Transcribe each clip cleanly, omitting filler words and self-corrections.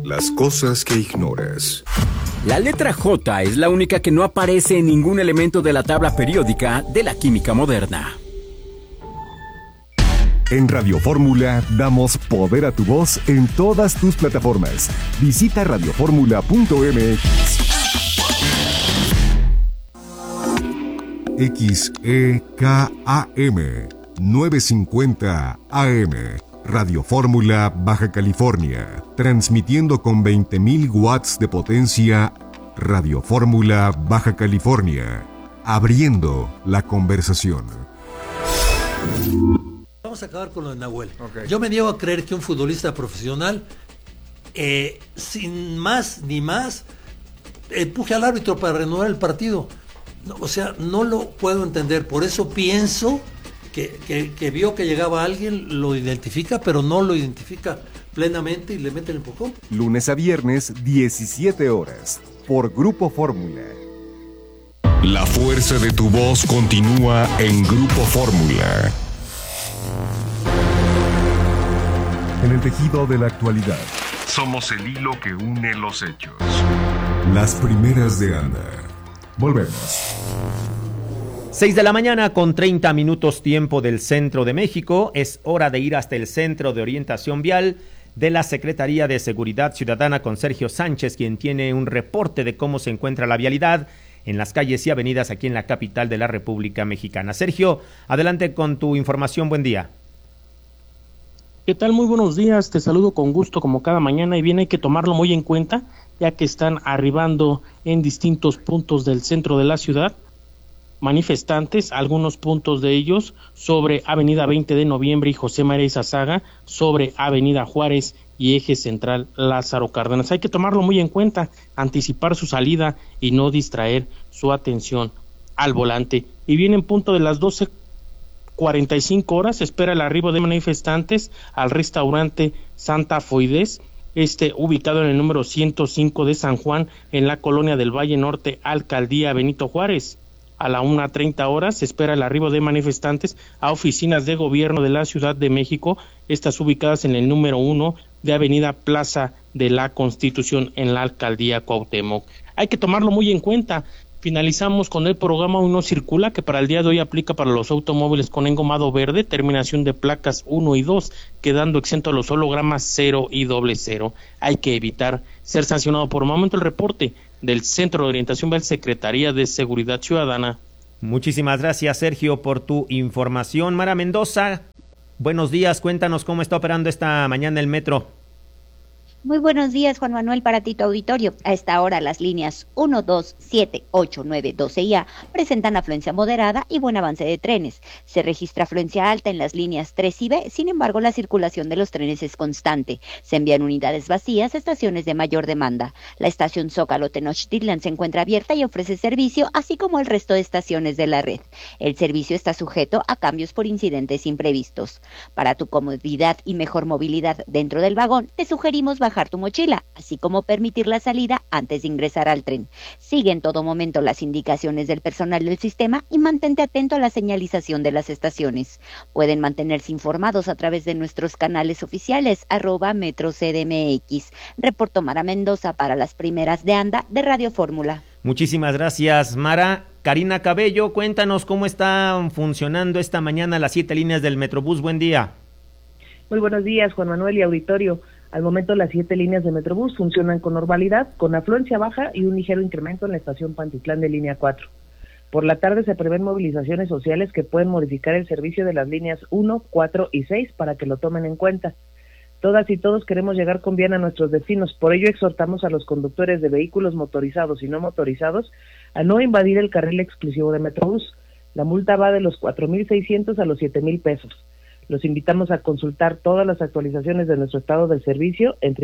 Las cosas que ignoras. La letra J es la única que no aparece en ningún elemento de la tabla periódica de la química moderna. En Radio Fórmula damos poder a tu voz en todas tus plataformas. Visita radioformula.mx. XEKAM 950 AM. Radio Fórmula Baja California. Transmitiendo con 20.000 watts de potencia. Radio Fórmula Baja California. Abriendo la conversación. Vamos a acabar con lo de Nahuel. Okay. Yo me niego a creer que un futbolista profesional, sin más ni más, empuje al árbitro para renovar el partido. No, o sea, no lo puedo entender. Por eso pienso que vio que llegaba alguien, lo identifica, pero no lo identifica plenamente y le mete el empujón. Lunes a viernes, 17 horas, por Grupo Fórmula. La fuerza de tu voz continúa en Grupo Fórmula. En el tejido de la actualidad. Somos el hilo que une los hechos. Las primeras de Anda. Volvemos. 6 de la mañana con 30 minutos tiempo del centro de México. Es hora de ir hasta el Centro de Orientación Vial de la Secretaría de Seguridad Ciudadana con Sergio Sánchez, quien tiene un reporte de cómo se encuentra la vialidad en las calles y avenidas aquí en la capital de la República Mexicana. Sergio, adelante con tu información. Buen día. ¿Qué tal? Muy buenos días, te saludo con gusto como cada mañana y bien hay que tomarlo muy en cuenta ya que están arribando en distintos puntos del centro de la ciudad manifestantes, algunos puntos de ellos sobre Avenida 20 de Noviembre y José María Izazaga, sobre Avenida Juárez y Eje Central Lázaro Cárdenas. Hay que tomarlo muy en cuenta, anticipar su salida y no distraer su atención al volante. Y bien en punto de las 12:45 horas, espera el arribo de manifestantes al restaurante Santa Foidés, ubicado en el número 105 de San Juan, en la colonia del Valle Norte, Alcaldía Benito Juárez. A la 1:30 horas se espera el arribo de manifestantes a oficinas de gobierno de la Ciudad de México, estas ubicadas en el número 1 de Avenida Plaza de la Constitución, en la Alcaldía Cuauhtémoc. Hay que tomarlo muy en cuenta. Finalizamos con el programa Uno Circula, que para el día de hoy aplica para los automóviles con engomado verde, terminación de placas 1 y 2, quedando exento a los hologramas 0 y 00. Hay que evitar ser sancionado. Por el momento el reporte del Centro de Orientación Vial, Secretaría de Seguridad Ciudadana. Muchísimas gracias, Sergio, por tu información. Mara Mendoza, buenos días, cuéntanos cómo está operando esta mañana el metro. Muy buenos días, Juan Manuel, para ti tu auditorio. A esta hora las líneas 1, 2, 7, 8, 9, 12 y A presentan afluencia moderada y buen avance de trenes. Se registra afluencia alta en las líneas 3 y B, sin embargo la circulación de los trenes es constante. Se envían unidades vacías a estaciones de mayor demanda. La estación Zócalo Tenochtitlan se encuentra abierta y ofrece servicio, así como el resto de estaciones de la red. El servicio está sujeto a cambios por incidentes imprevistos. Para tu comodidad y mejor movilidad dentro del vagón, te sugerimos bajar tu mochila, así como permitir la salida antes de ingresar al tren. Sigue en todo momento las indicaciones del personal del sistema y mantente atento a la señalización de las estaciones. Pueden mantenerse informados a través de nuestros canales oficiales @MetroCDMX. Reportó Mara Mendoza para las primeras de Anda de Radio Fórmula. Muchísimas gracias, Mara. Karina Cabello, cuéntanos cómo están funcionando esta mañana las 7 líneas del Metrobús. Buen día. Muy buenos días, Juan Manuel y auditorio. Al momento las 7 líneas de Metrobús funcionan con normalidad, con afluencia baja y un ligero incremento en la estación Pantitlán de línea 4. Por la tarde se prevén movilizaciones sociales que pueden modificar el servicio de las líneas 1, 4 y 6 para que lo tomen en cuenta. Todas y todos queremos llegar con bien a nuestros destinos, por ello exhortamos a los conductores de vehículos motorizados y no motorizados a no invadir el carril exclusivo de Metrobús. La multa va de los 4,600 a los 7,000 pesos. Los invitamos a consultar todas las actualizaciones de nuestro estado del servicio en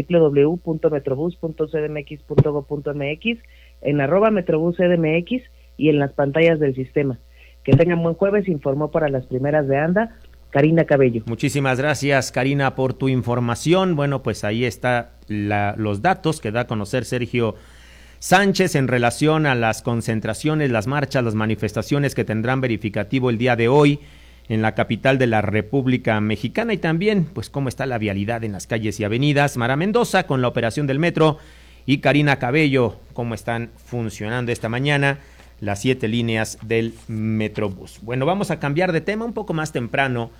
www.metrobus.cdmx.go.mx, en @metrobuscdmx y en las pantallas del sistema. Que tengan buen jueves, informó para las primeras de Anda, Karina Cabello. Muchísimas gracias, Karina, por tu información. Bueno, pues ahí está los datos que da a conocer Sergio Sánchez en relación a las concentraciones, las marchas, las manifestaciones que tendrán verificativo el día de hoy en la capital de la República Mexicana, y también pues cómo está la vialidad en las calles y avenidas. Mara Mendoza con la operación del metro y Karina Cabello, cómo están funcionando esta mañana las 7 líneas del Metrobús. Bueno, vamos a cambiar de tema un poco más temprano.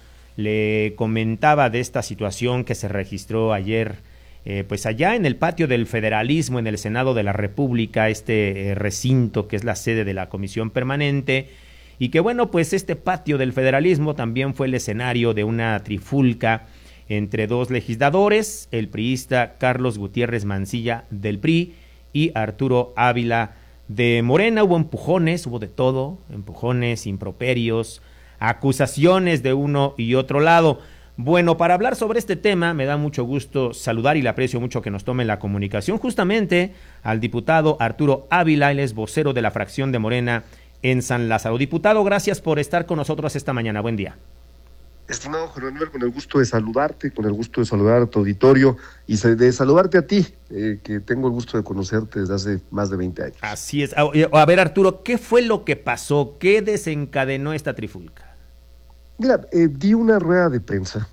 Le comentaba de esta situación que se registró ayer, pues allá en el patio del Federalismo, en el Senado de la República, este recinto que es la sede de la Comisión Permanente, y que bueno, pues este patio del Federalismo también fue el escenario de una trifulca entre dos legisladores, el priista Carlos Gutiérrez Mancilla del PRI y Arturo Ávila de Morena. Hubo empujones, hubo de todo, empujones, improperios, acusaciones de uno y otro lado. Bueno, para hablar sobre este tema, me da mucho gusto saludar y le aprecio mucho que nos tome la comunicación justamente al diputado Arturo Ávila. Él es vocero de la fracción de Morena en San Lázaro. Diputado, gracias por estar con nosotros esta mañana. Buen día. Estimado Juan Manuel, con el gusto de saludarte, con el gusto de saludar a tu auditorio y de saludarte a ti, que tengo el gusto de conocerte desde hace más de 20 años. Así es. A ver, Arturo, ¿qué fue lo que pasó? ¿Qué desencadenó esta trifulca? Mira, di una rueda de prensa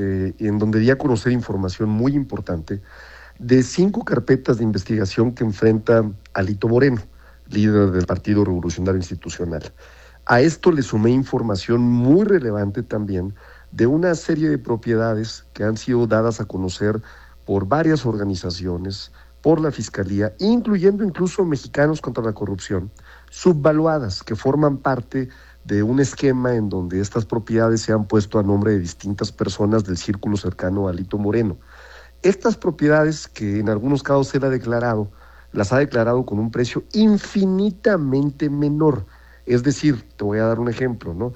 en donde di a conocer información muy importante de 5 carpetas de investigación que enfrenta Alito Moreno, líder del Partido Revolucionario Institucional. A esto le sumé información muy relevante también de una serie de propiedades que han sido dadas a conocer por varias organizaciones, por la Fiscalía, incluyendo incluso Mexicanos contra la Corrupción, subvaluadas, que forman parte de un esquema en donde estas propiedades se han puesto a nombre de distintas personas del círculo cercano a Alito Moreno. Estas propiedades, que en algunos casos él las ha declarado con un precio infinitamente menor. Es decir, te voy a dar un ejemplo, ¿no?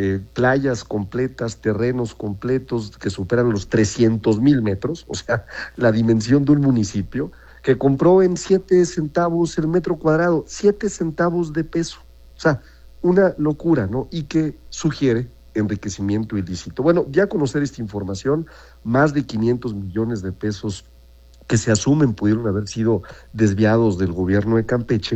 Playas completas, terrenos completos que superan los 300,000 metros, o sea, la dimensión de un municipio, que compró en 7 centavos el metro cuadrado, 7 centavos de peso. O sea, una locura, ¿no? Y que sugiere enriquecimiento ilícito. Bueno, ya conocer esta información, más de 500 millones de pesos que se asumen pudieron haber sido desviados del gobierno de Campeche,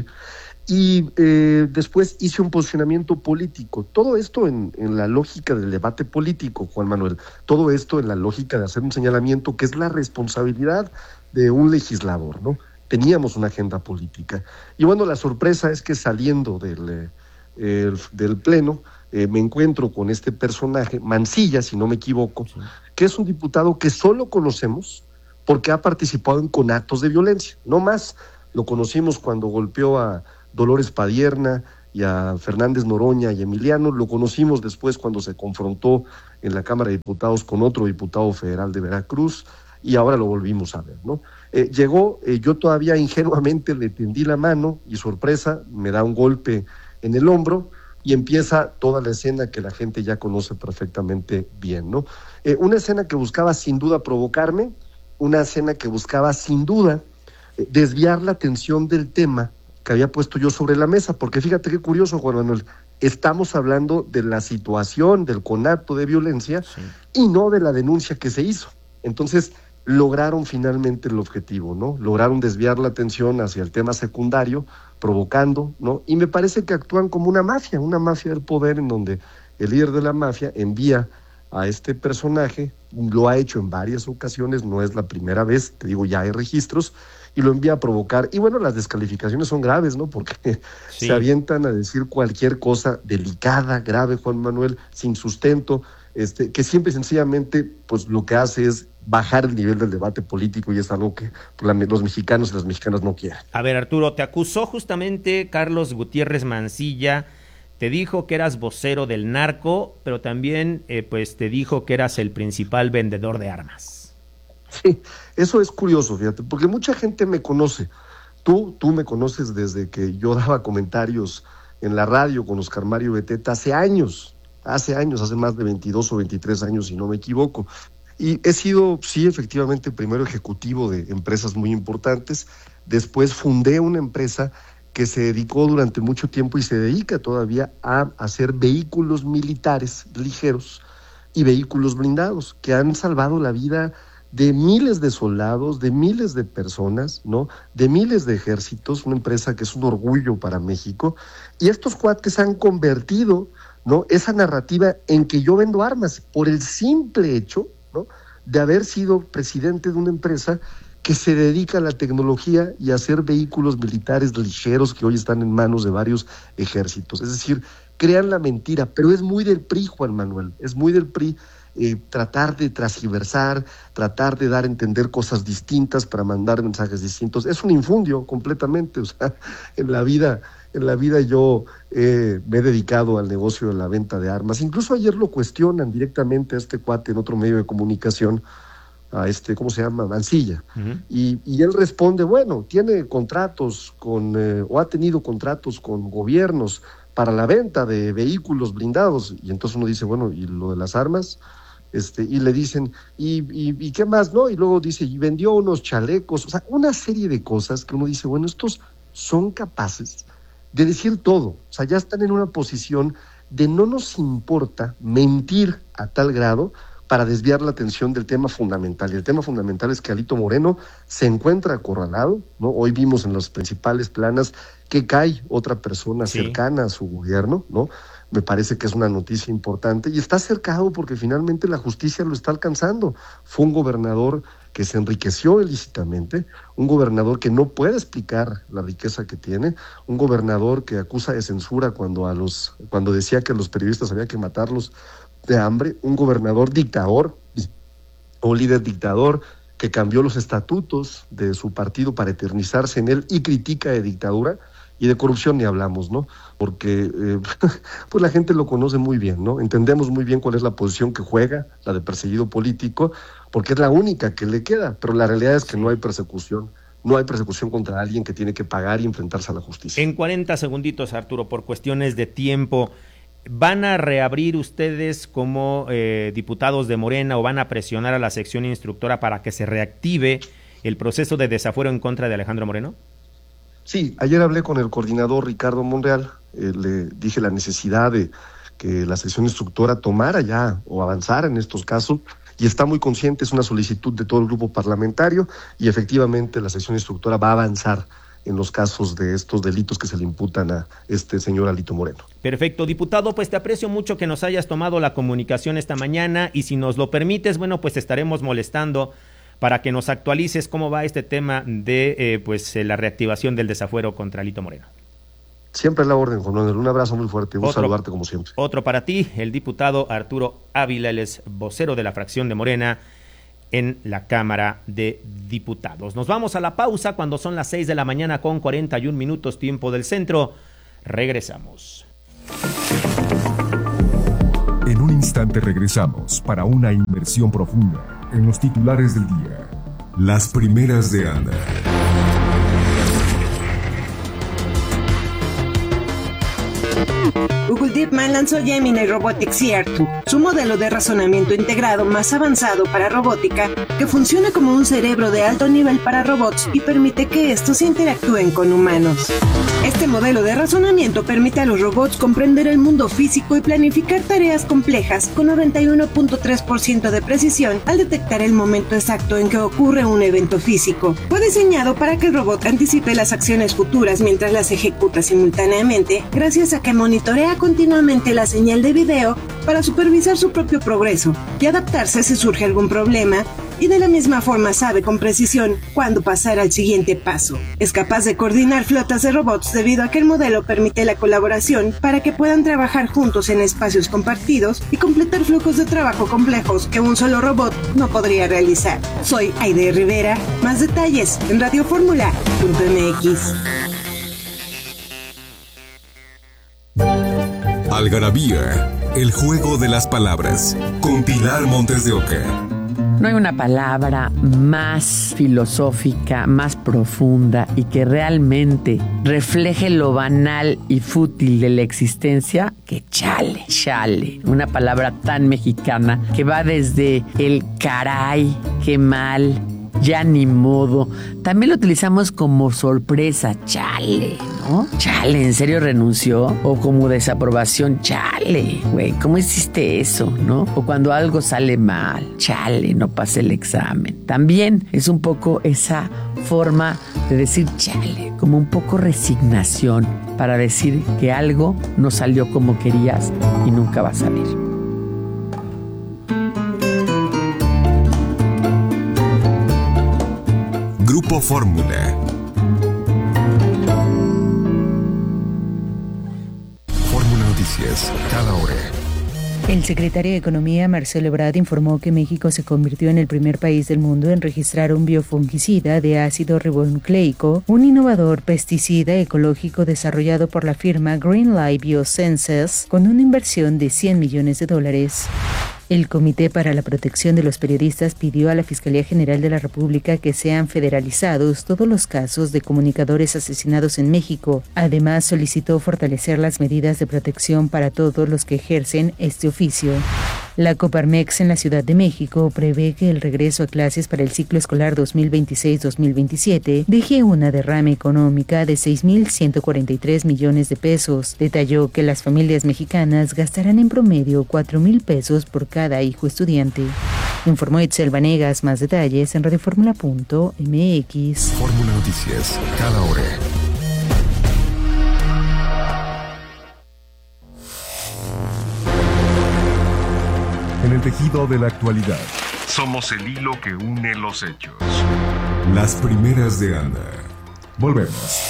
y después hice un posicionamiento político. Todo esto en la lógica del debate político, Juan Manuel. Todo esto en la lógica de hacer un señalamiento que es la responsabilidad de un legislador, ¿no? Teníamos una agenda política. Y bueno, la sorpresa es que saliendo del pleno, me encuentro con este personaje, Mancilla, si no me equivoco, sí, que es un diputado que solo conocemos porque ha participado en conatos de violencia, no más. Lo conocimos cuando golpeó a Dolores Padierna y a Fernández Noroña y Emiliano. Lo conocimos después cuando se confrontó en la Cámara de Diputados con otro diputado federal de Veracruz, y ahora lo volvimos a ver, ¿no? Llegó, yo todavía ingenuamente le tendí la mano y sorpresa, me da un golpe en el hombro y empieza toda la escena que la gente ya conoce perfectamente bien, ¿no? Una escena que buscaba sin duda provocarme, una escena que buscaba sin duda desviar la atención del tema que había puesto yo sobre la mesa, porque fíjate qué curioso, Juan Manuel, estamos hablando de la situación del conato de violencia, sí, y no de la denuncia que se hizo. Entonces lograron finalmente el objetivo, ¿no? Lograron desviar la atención hacia el tema secundario, provocando, ¿no? Y me parece que actúan como una mafia del poder, en donde el líder de la mafia envía a este personaje, lo ha hecho en varias ocasiones, no es la primera vez, te digo, ya hay registros, y lo envía a provocar. Y bueno, las descalificaciones son graves, ¿no? Porque sí, se avientan a decir cualquier cosa delicada, grave, Juan Manuel, sin sustento, que siempre sencillamente pues lo que hace es bajar el nivel del debate político, y es algo que los mexicanos y las mexicanas no quieren. A ver, Arturo, te acusó justamente Carlos Gutiérrez Mancilla, te dijo que eras vocero del narco, pero también pues te dijo que eras el principal vendedor de armas. Sí, eso es curioso, fíjate, porque mucha gente me conoce. Tú me conoces desde que yo daba comentarios en la radio con Oscar Mario Beteta hace más de 22 o 23 años, si no me equivoco. Y he sido, sí, efectivamente, primero ejecutivo de empresas muy importantes. Después fundé una empresa que se dedicó durante mucho tiempo y se dedica todavía a hacer vehículos militares ligeros y vehículos blindados que han salvado la vida de miles de soldados, de miles de personas, ¿no? De miles de ejércitos, una empresa que es un orgullo para México. Y estos cuates han convertido ¿no? Esa narrativa en que yo vendo armas por el simple hecho, ¿no?, de haber sido presidente de una empresa que se dedica a la tecnología y a hacer vehículos militares ligeros que hoy están en manos de varios ejércitos. Es decir, crean la mentira, pero es muy del PRI, Juan Manuel, es muy del PRI tratar de transgiversar, tratar de dar a entender cosas distintas para mandar mensajes distintos. Es un infundio completamente, o sea, en la vida yo me he dedicado al negocio de la venta de armas. Incluso ayer lo cuestionan directamente a este cuate en otro medio de comunicación, a ¿cómo se llama? Mancilla. Uh-huh. Y él responde, bueno, tiene contratos o ha tenido contratos con gobiernos para la venta de vehículos blindados. Y entonces uno dice, bueno, ¿y lo de las armas? Y le dicen, ¿y qué más? ¿No? Y luego dice, y vendió unos chalecos, o sea, una serie de cosas que uno dice, bueno, estos son capaces de decir todo, o sea, ya están en una posición de no nos importa mentir a tal grado para desviar la atención del tema fundamental, y el tema fundamental es que Alito Moreno se encuentra acorralado, ¿no? Hoy vimos en las principales planas que cae otra persona cercana a su gobierno, ¿no? Me parece que es una noticia importante, y está cercado porque finalmente la justicia lo está alcanzando. Fue un gobernador que se enriqueció ilícitamente, un gobernador que no puede explicar la riqueza que tiene, un gobernador que acusa de censura cuando decía que a los periodistas había que matarlos de hambre, un gobernador dictador o líder dictador que cambió los estatutos de su partido para eternizarse en él y critica de dictadura. Y de corrupción ni hablamos, ¿no? Porque pues la gente lo conoce muy bien, ¿no? Entendemos muy bien cuál es la posición que juega, la de perseguido político, porque es la única que le queda, pero la realidad es que no hay persecución contra alguien que tiene que pagar y enfrentarse a la justicia. En 40 segunditos, Arturo, por cuestiones de tiempo, ¿van a reabrir ustedes como diputados de Morena o van a presionar a la sección instructora para que se reactive el proceso de desafuero en contra de Alejandro Moreno? Sí, ayer hablé con el coordinador Ricardo Monreal, le dije la necesidad de que la sección instructora tomara ya o avanzara en estos casos, y está muy consciente, es una solicitud de todo el grupo parlamentario, y efectivamente la sección instructora va a avanzar en los casos de estos delitos que se le imputan a este señor Alito Moreno. Perfecto, diputado, pues te aprecio mucho que nos hayas tomado la comunicación esta mañana, y si nos lo permites, bueno, pues estaremos molestando para que nos actualices cómo va este tema de la reactivación del desafuero contra Alito Moreno. Siempre a la orden, Juan Manuel. Un abrazo muy fuerte. Un saludarte como siempre. Otro para ti, el diputado Arturo Ávila, él es vocero de la fracción de Morena en la Cámara de Diputados. Nos vamos a la pausa cuando son las 6 de la mañana con 41 minutos, tiempo del centro. Regresamos. En un instante regresamos para una inmersión profunda en los titulares del día. Las primeras de Ana. Google DeepMind lanzó Gemini Robotics CR2, su modelo de razonamiento integrado más avanzado para robótica, que funciona como un cerebro de alto nivel para robots y permite que estos interactúen con humanos. Este modelo de razonamiento permite a los robots comprender el mundo físico y planificar tareas complejas con 91.3% de precisión al detectar el momento exacto en que ocurre un evento físico. Fue diseñado para que el robot anticipe las acciones futuras mientras las ejecuta simultáneamente, gracias a que monitorea continuamente la señal de video para supervisar su propio progreso y adaptarse si surge algún problema, y de la misma forma sabe con precisión cuándo pasar al siguiente paso. Es capaz de coordinar flotas de robots debido a que el modelo permite la colaboración para que puedan trabajar juntos en espacios compartidos y completar flujos de trabajo complejos que un solo robot no podría realizar. Soy Aide Rivera. Más detalles en radioformula.mx. Algarabía, el juego de las palabras, con Pilar Montes de Oca. No hay una palabra más filosófica, más profunda y que realmente refleje lo banal y fútil de la existencia que chale. Chale, una palabra tan mexicana que va desde el caray, qué mal, ya ni modo. También lo utilizamos como sorpresa, chale, ¿no? Chale, ¿en serio renunció? O como desaprobación, chale, güey, ¿cómo hiciste eso, no? O cuando algo sale mal, chale, no pasé el examen. También es un poco esa forma de decir chale, como un poco resignación para decir que algo no salió como querías y nunca va a salir. Grupo Fórmula. Fórmula Noticias, cada hora. El secretario de Economía, Marcelo Ebrard, informó que México se convirtió en el primer país del mundo en registrar un biofungicida de ácido ribonucleico, un innovador pesticida ecológico desarrollado por la firma Greenlight Biosciences con una inversión de $100 millones. El Comité para la Protección de los Periodistas pidió a la Fiscalía General de la República que sean federalizados todos los casos de comunicadores asesinados en México. Además, solicitó fortalecer las medidas de protección para todos los que ejercen este oficio. La Coparmex en la Ciudad de México prevé que el regreso a clases para el ciclo escolar 2026-2027 deje una derrama económica de 6.143 millones de pesos. Detalló que las familias mexicanas gastarán en promedio 4,000 pesos por cada hijo estudiante. Informó Itzel Vanegas. Más detalles en radioformula.mx. Fórmula Noticias, cada hora. En el tejido de la actualidad, somos el hilo que une los hechos. Las primeras de Anda. Volvemos.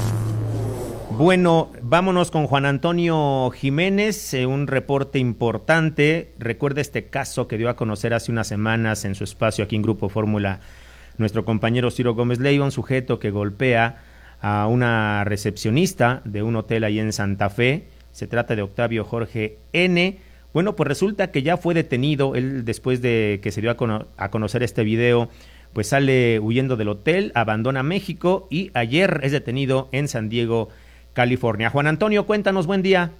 Bueno, vámonos con Juan Antonio Jiménez, un reporte importante. Recuerda este caso que dio a conocer hace unas semanas en su espacio aquí en Grupo Fórmula nuestro compañero Ciro Gómez Leiva, un sujeto que golpea a una recepcionista de un hotel ahí en Santa Fe. Se trata de Octavio Jorge N. Bueno, pues resulta que ya fue detenido. Él, después de que se dio a conocer este video, pues sale huyendo del hotel, abandona México y ayer es detenido en San Diego, California. Juan Antonio, cuéntanos, buen día.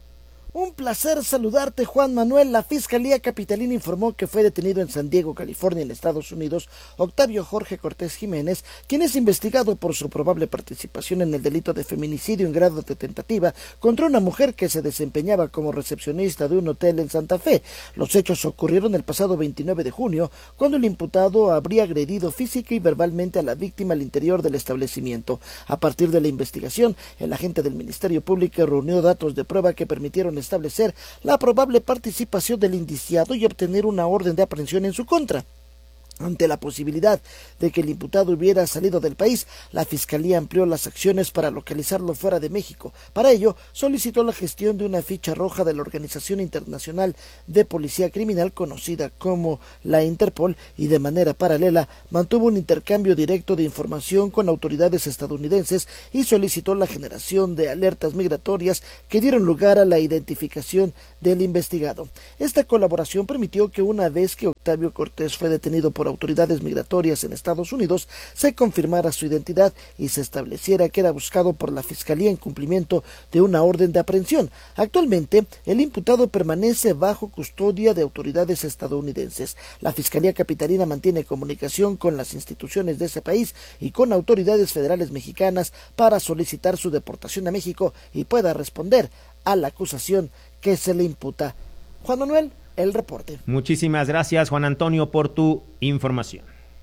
Un placer saludarte, Juan Manuel. La Fiscalía Capitalina informó que fue detenido en San Diego, California, en Estados Unidos, Octavio Jorge Cortés Jiménez, quien es investigado por su probable participación en el delito de feminicidio en grado de tentativa contra una mujer que se desempeñaba como recepcionista de un hotel en Santa Fe. Los hechos ocurrieron el pasado 29 de junio, cuando el imputado habría agredido física y verbalmente a la víctima al interior del establecimiento. A partir de la investigación, el agente del Ministerio Público reunió datos de prueba que permitieron establecer la probable participación del indiciado y obtener una orden de aprehensión en su contra. Ante la posibilidad de que el imputado hubiera salido del país, la Fiscalía amplió las acciones para localizarlo fuera de México. Para ello, solicitó la gestión de una ficha roja de la Organización Internacional de Policía Criminal, conocida como la Interpol, y de manera paralela mantuvo un intercambio directo de información con autoridades estadounidenses y solicitó la generación de alertas migratorias que dieron lugar a la identificación del investigado. Esta colaboración permitió que una vez que Octavio Cortés fue detenido por autoridades migratorias en Estados Unidos, se confirmara su identidad y se estableciera que era buscado por la Fiscalía en cumplimiento de una orden de aprehensión. Actualmente, el imputado permanece bajo custodia de autoridades estadounidenses. La Fiscalía Capitalina mantiene comunicación con las instituciones de ese país y con autoridades federales mexicanas para solicitar su deportación a México y pueda responder a la acusación que se le imputa. Juan Manuel, el reporte. Muchísimas gracias, Juan Antonio, por tu información.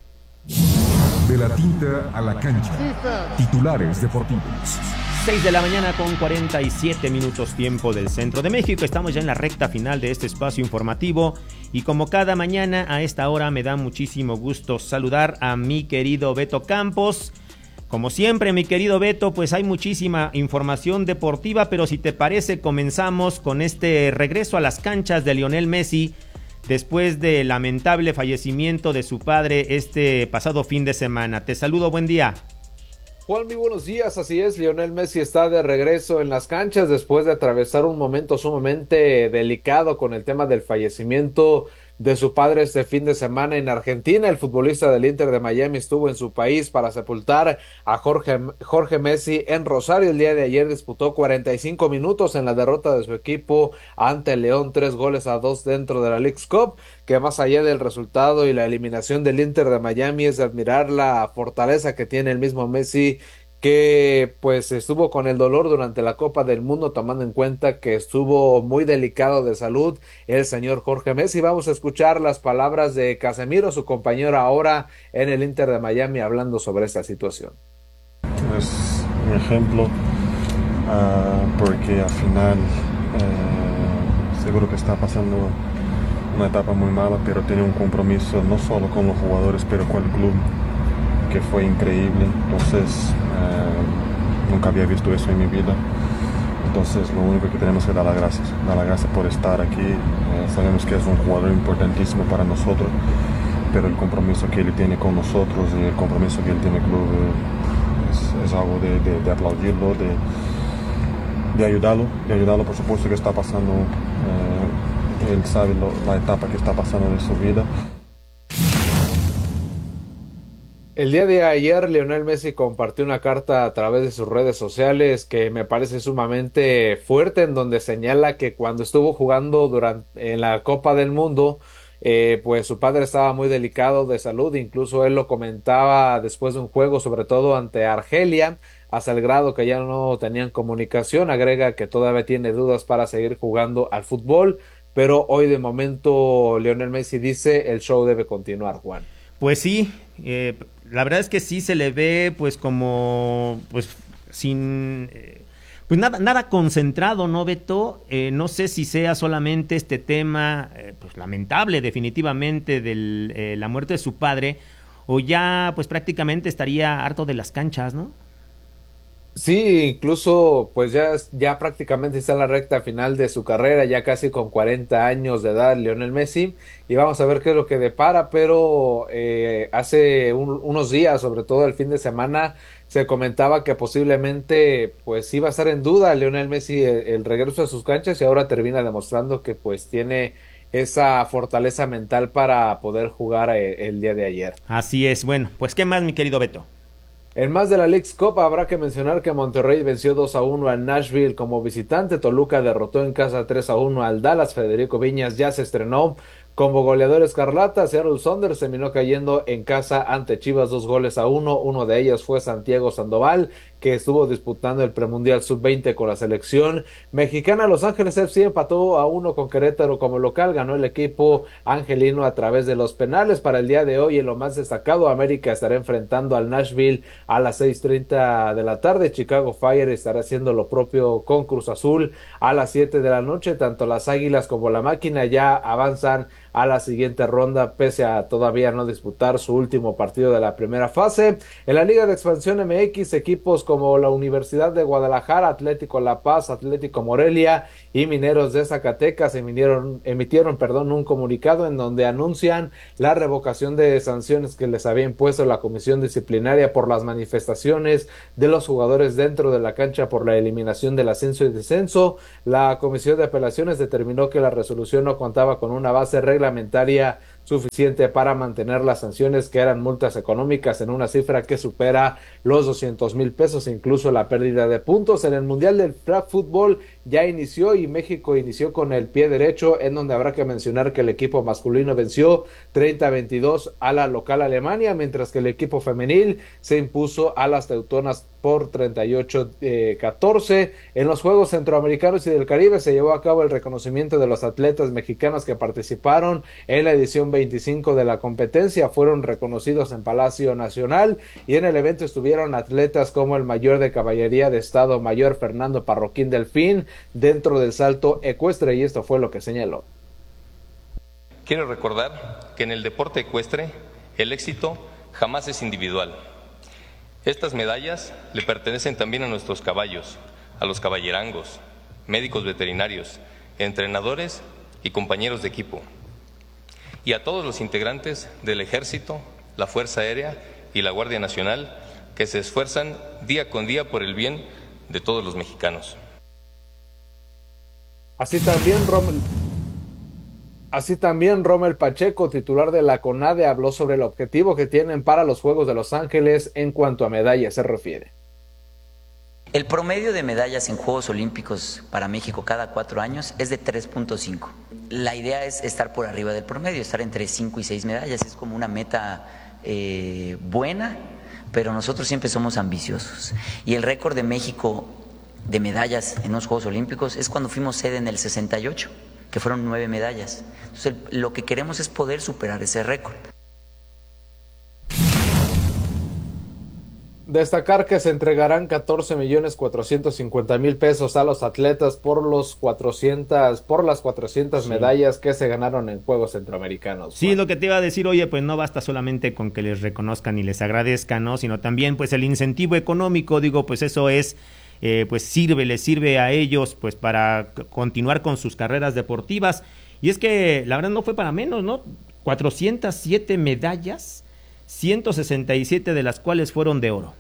De la tinta a la cancha. Titulares deportivos. 6 de la mañana con 47 minutos tiempo del centro de México. Estamos ya en la recta final de este espacio informativo y como cada mañana a esta hora me da muchísimo gusto saludar a mi querido Beto Campos. Como siempre, mi querido Beto, pues hay muchísima información deportiva, pero si te parece, comenzamos con este regreso a las canchas de Lionel Messi después del lamentable fallecimiento de su padre este pasado fin de semana. Te saludo, buen día. Juan, muy buenos días, así es, Lionel Messi está de regreso en las canchas después de atravesar un momento sumamente delicado con el tema del fallecimiento de su padre este fin de semana en Argentina. El futbolista del Inter de Miami estuvo en su país para sepultar a Jorge Messi en Rosario. El día de ayer disputó 45 minutos en la derrota de su equipo ante el León, 3-2 dentro de la Leagues Cup, que más allá del resultado y la eliminación del Inter de Miami es de admirar la fortaleza que tiene el mismo Messi, que pues estuvo con el dolor durante la Copa del Mundo, tomando en cuenta que estuvo muy delicado de salud el señor Jorge Messi. Vamos a escuchar las palabras de Casemiro, su compañero ahora en el Inter de Miami, hablando sobre esta situación. un ejemplo, porque al final seguro que está pasando una etapa muy mala, pero tiene un compromiso no solo con los jugadores, pero con el club, que fue increíble. Entonces, nunca había visto eso en mi vida. Entonces, lo único que tenemos que dar las gracias por estar aquí. Sabemos que es un jugador importantísimo para nosotros, pero el compromiso que él tiene con nosotros y el compromiso que él tiene con el club es algo de aplaudirlo, de ayudarlo, por supuesto que está pasando, él sabe la etapa que está pasando de su vida. El día de ayer, Lionel Messi compartió una carta a través de sus redes sociales que me parece sumamente fuerte, en donde señala que cuando estuvo jugando en la Copa del Mundo, pues su padre estaba muy delicado de salud. Incluso él lo comentaba después de un juego, sobre todo ante Argelia, hasta el grado que ya no tenían comunicación. Agrega que todavía tiene dudas para seguir jugando al fútbol, pero hoy de momento Lionel Messi dice el show debe continuar, Juan. Pues sí, la verdad es que sí se le ve pues como pues sin pues nada concentrado, ¿no, Beto? No sé si sea solamente este tema pues lamentable definitivamente de la muerte de su padre, o ya pues prácticamente estaría harto de las canchas, ¿no? Sí, incluso pues ya prácticamente está en la recta final de su carrera, ya casi con 40 años de edad Lionel Messi, y vamos a ver qué es lo que depara. Pero hace unos días, sobre todo el fin de semana, se comentaba que posiblemente pues iba a estar en duda Lionel Messi el regreso a sus canchas, y ahora termina demostrando que pues tiene esa fortaleza mental para poder jugar el día de ayer. Así es. Bueno, pues ¿qué más, mi querido Beto? En más de la Leagues Cup, habrá que mencionar que Monterrey venció 2-1 al Nashville como visitante. Toluca derrotó en casa 3-1 al Dallas. Federico Viñas ya se estrenó como goleador escarlata. Seattle Sounders terminó cayendo en casa ante Chivas 2-1. Uno de ellos fue Santiago Sandoval, que estuvo disputando el premundial sub-20 con la selección mexicana. Los Ángeles FC empató 1 con Querétaro como local. Ganó el equipo angelino a través de los penales. Para el día de hoy, en lo más destacado, América estará enfrentando al Nashville a las 6:30 de la tarde. Chicago Fire estará haciendo lo propio con Cruz Azul a las 7 de la noche. Tanto las Águilas como la Máquina ya avanzan a la siguiente ronda, pese a todavía no disputar su último partido de la primera fase. En la Liga de Expansión MX, equipos como la Universidad de Guadalajara, Atlético La Paz, Atlético Morelia y Mineros de Zacatecas emitieron un comunicado en donde anuncian la revocación de sanciones que les había impuesto la comisión disciplinaria por las manifestaciones de los jugadores dentro de la cancha por la eliminación del ascenso y descenso. La comisión de apelaciones determinó que la resolución no contaba con una base reglamentaria suficiente para mantener las sanciones, que eran multas económicas en una cifra que supera los 200,000 pesos, incluso la pérdida de puntos. En el Mundial del Flag Football ya inició, y México inició con el pie derecho, en donde habrá que mencionar que el equipo masculino venció 30-22 a la local Alemania, mientras que el equipo femenil se impuso a las teutonas por 38-14. En los Juegos Centroamericanos y del Caribe se llevó a cabo el reconocimiento de los atletas mexicanos que participaron en la edición 25 de la competencia. Fueron reconocidos en Palacio Nacional, y en el evento estuvieron atletas como el mayor de caballería de Estado Mayor Fernando Parroquín Delfín dentro del salto ecuestre, y esto fue lo que señaló. Quiero recordar que en el deporte ecuestre el éxito jamás es individual. Estas medallas le pertenecen también a nuestros caballos, a los caballerangos, médicos veterinarios, entrenadores y compañeros de equipo, y a todos los integrantes del Ejército, la Fuerza Aérea y la Guardia Nacional, que se esfuerzan día con día por el bien de todos los mexicanos. Así también Rommel Pacheco, titular de la CONADE, habló sobre el objetivo que tienen para los Juegos de Los Ángeles en cuanto a medallas se refiere. El promedio de medallas en Juegos Olímpicos para México cada 4 años es de 3.5. La idea es estar por arriba del promedio, estar entre 5 y 6 medallas. Es como una meta buena, pero nosotros siempre somos ambiciosos. Y el récord de México de medallas en los Juegos Olímpicos es cuando fuimos sede en el 68, que fueron 9 medallas. Entonces, lo que queremos es poder superar ese récord. Destacar que se entregarán 14.450.000 pesos a los atletas por las 400 medallas que se ganaron en Juegos Centroamericanos. Sí, lo que te iba a decir, oye, pues no basta solamente con que les reconozcan y les agradezcan, ¿no? Sino también pues el incentivo económico, digo, pues eso es, pues les sirve a ellos pues para continuar con sus carreras deportivas. Y es que la verdad no fue para menos, ¿no? 407 medallas, 167 de las cuales fueron de oro.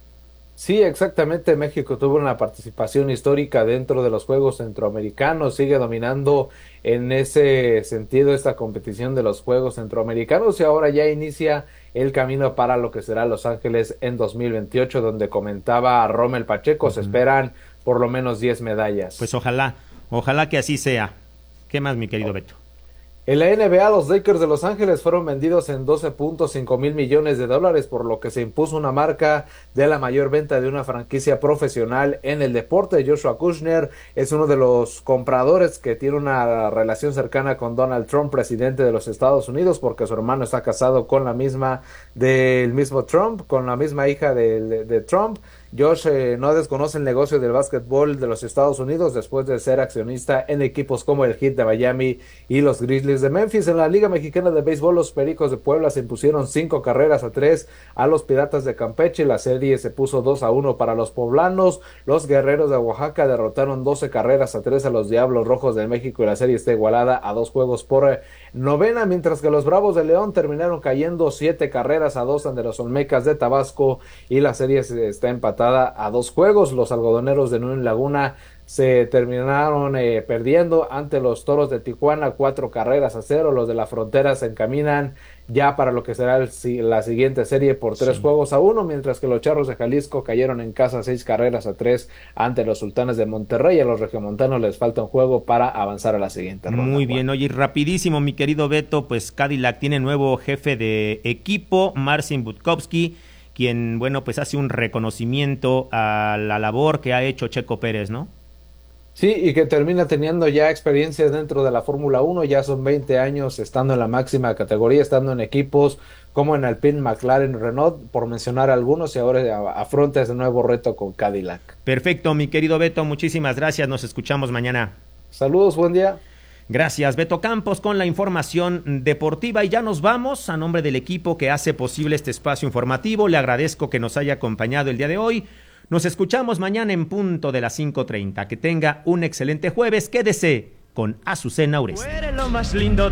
Sí, exactamente. México tuvo una participación histórica dentro de los Juegos Centroamericanos, sigue dominando en ese sentido esta competición de los Juegos Centroamericanos y ahora ya inicia el camino para lo que será Los Ángeles en 2028, donde comentaba Rommel Pacheco, se esperan por lo menos 10 medallas. Pues ojalá que así sea. ¿Qué más, mi querido Beto? En la NBA, los Lakers de Los Ángeles fueron vendidos en $12.5 mil millones, por lo que se impuso una marca de la mayor venta de una franquicia profesional en el deporte. Joshua Kushner es uno de los compradores que tiene una relación cercana con Donald Trump, presidente de los Estados Unidos, porque su hermano está casado con la misma del mismo Trump, con la misma hija de Trump. Josh no desconoce el negocio del básquetbol de los Estados Unidos después de ser accionista en equipos como el Heat de Miami y los Grizzlies de Memphis. En la Liga Mexicana de Béisbol, los Pericos de Puebla se impusieron 5-3 a los Piratas de Campeche. La serie se puso 2-1 para los poblanos. Los Guerreros de Oaxaca derrotaron 12-3 a los Diablos Rojos de México y la serie está igualada a 2 juegos por novena, mientras que los Bravos de León terminaron cayendo 7-2 ante los Olmecas de Tabasco y la serie está empatada a 2 juegos. Los algodoneros de Nueva Laguna se terminaron perdiendo ante los Toros de Tijuana 4-0. Los de la Frontera se encaminan ya para lo que será la siguiente serie por 3-1, mientras que los Charros de Jalisco cayeron en casa 6-3 ante los Sultanes de Monterrey. A los regiomontanos les falta un juego para avanzar a la siguiente ronda. Muy bien, oye, rapidísimo, mi querido Beto, pues Cadillac tiene nuevo jefe de equipo, Marcin Budkowski, quien, bueno, pues hace un reconocimiento a la labor que ha hecho Checo Pérez, ¿no? Sí, y que termina teniendo ya experiencias dentro de la Fórmula 1, ya son 20 años estando en la máxima categoría, estando en equipos como en Alpine, McLaren, Renault, por mencionar algunos, y ahora afronta ese nuevo reto con Cadillac. Perfecto, mi querido Beto, muchísimas gracias, nos escuchamos mañana. Saludos, buen día. Gracias, Beto Campos, con la información deportiva. Y ya nos vamos. A nombre del equipo que hace posible este espacio informativo, le agradezco que nos haya acompañado el día de hoy. Nos escuchamos mañana en punto de las 5:30. Que tenga un excelente jueves. Quédese con Azucena Uresti. Tú eres lo más lindo